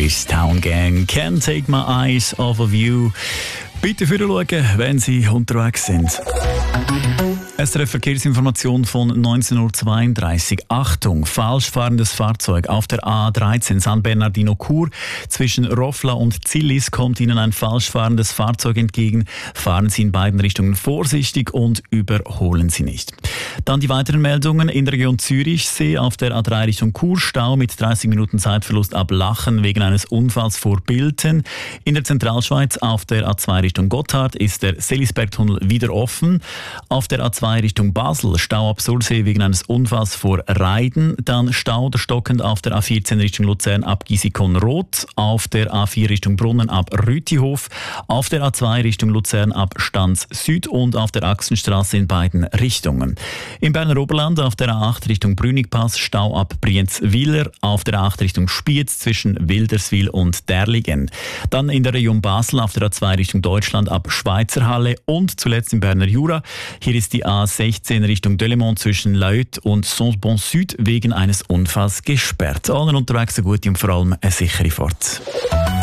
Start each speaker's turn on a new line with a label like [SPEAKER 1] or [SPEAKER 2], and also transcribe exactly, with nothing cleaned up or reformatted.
[SPEAKER 1] ist Town Gang. Can't take my eyes off of you. Bitte für schauen, wenn Sie unterwegs sind. S R F-Verkehrsinformation von neunzehn Uhr zweiunddreißig. Achtung, falsch fahrendes Fahrzeug auf der A dreizehn San Bernardino-Chur. Zwischen Rofla und Zillis kommt Ihnen ein falsch fahrendes Fahrzeug entgegen. Fahren Sie in beiden Richtungen vorsichtig und überholen Sie nicht. Dann die weiteren Meldungen. In der Region Zürichsee auf der A drei Richtung Chur Stau mit dreißig Minuten Zeitverlust ab Lachen wegen eines Unfalls vor Bilten. In der Zentralschweiz auf der A zwei Richtung Gotthard ist der Selisbergtunnel wieder offen. Auf der A zwei Richtung Basel Stau ab Sursee wegen eines Unfalls vor Reiden. Dann Stau oder stockend auf der A vierzehn Richtung Luzern ab Gisikon-Roth. Auf der A vier Richtung Brunnen ab Rütihof. Auf der A zwei Richtung Luzern ab Stanz Süd und auf der Axenstraße in beiden Richtungen. Im Berner Oberland auf der A acht Richtung Brünigpass Stau ab Brienz-Willer. Auf der A acht Richtung Spiez zwischen Wilderswil und Derligen. Dann in der Region Basel auf der A zwei Richtung Deutschland ab Schweizerhalle und zuletzt im Berner Jura. Hier ist die A sechzehn Richtung Delemont zwischen Laüt und Saint-Bon-Süd wegen eines Unfalls gesperrt. Allen unterwegs eine gute und vor allem eine sichere Fahrt.